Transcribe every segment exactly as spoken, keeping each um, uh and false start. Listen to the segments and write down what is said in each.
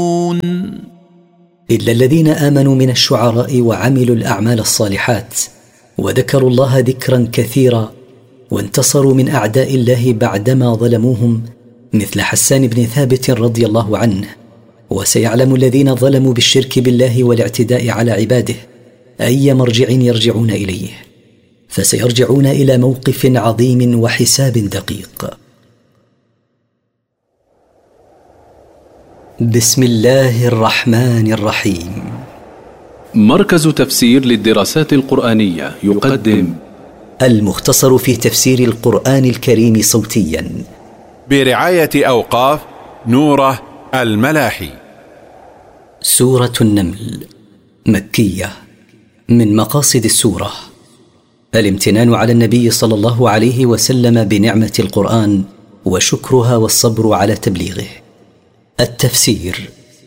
إلا الذين آمنوا من الشعراء وعملوا الأعمال الصالحات وذكروا الله ذكرا كثيرا وانتصروا من أعداء الله بعدما ظلموهم، مثل حسان بن ثابت رضي الله عنه. وسيعلم الذين ظلموا بالشرك بالله والاعتداء على عباده أي مرجع يرجعون إليه، فسيرجعون إلى موقف عظيم وحساب دقيق. بسم الله الرحمن الرحيم. مركز تفسير للدراسات القرآنية يقدم المختصر في تفسير القرآن الكريم صوتيا برعاية أوقاف نوره الملاحي. سورة النمل مكية. من مقاصد السورة الامتنان على النبي صلى الله عليه وسلم بنعمة القرآن وشكرها والصبر على تبليغه. التفسير.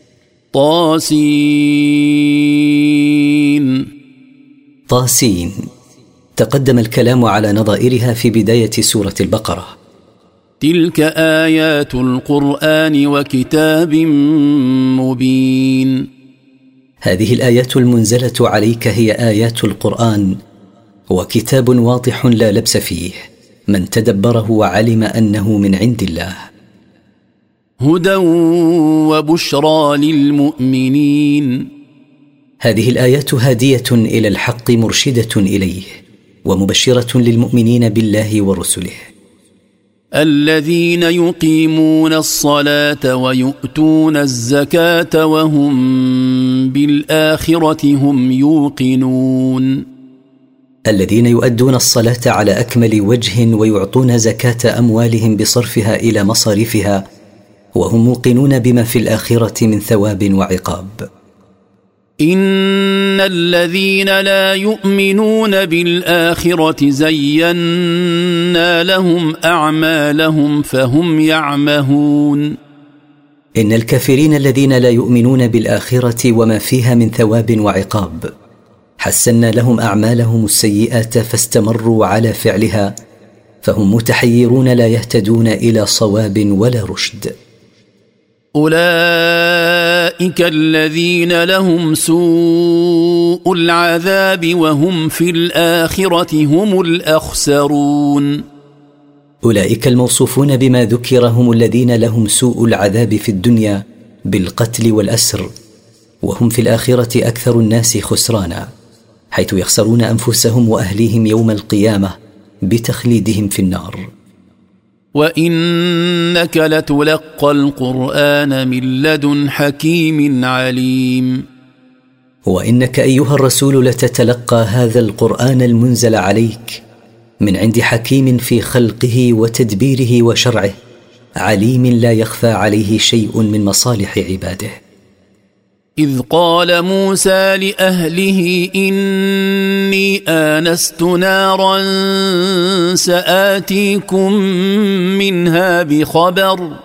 طاسين. طاسين تقدم الكلام على نظائرها في بداية سورة البقرة. تلك آيات القرآن وكتاب مبين. هذه الآيات المنزلة عليك هي آيات القرآن وكتاب واضح لا لبس فيه، من تدبره وعلم أنه من عند الله. هدى وبشرى للمؤمنين. هذه الآيات هادية إلى الحق مرشدة إليه ومبشرة للمؤمنين بالله ورسله. الذين يقيمون الصلاة ويؤتون الزكاة وهم بالآخرة هم يوقنون. الذين يؤدون الصلاة على أكمل وجه ويعطون زكاة أموالهم بصرفها إلى مصارفها وهم موقنون بما في الآخرة من ثواب وعقاب. إن الذين لا يؤمنون بالآخرة زينا لهم أعمالهم فهم يعمهون. إن الكافرين الذين لا يؤمنون بالآخرة وما فيها من ثواب وعقاب حسنا لهم أعمالهم السيئات فاستمروا على فعلها، فهم متحيرون لا يهتدون إلى صواب ولا رشد. أولئك الذين لهم سوء العذاب وهم في الآخرة هم الأخسرون. أولئك الموصوفون بما ذكر هم الذين لهم سوء العذاب في الدنيا بالقتل والأسر، وهم في الآخرة أكثر الناس خسرانا، حيث يخسرون أنفسهم وأهليهم يوم القيامة بتخليدهم في النار. وإنك لتلقى القرآن من لدن حكيم عليم. وإنك أيها الرسول لتتلقى هذا القرآن المنزل عليك من عند حكيم في خلقه وتدبيره وشرعه، عليم لا يخفى عليه شيء من مصالح عباده. إذ قال موسى لأهله إني آنست نارا سآتيكم منها بخبر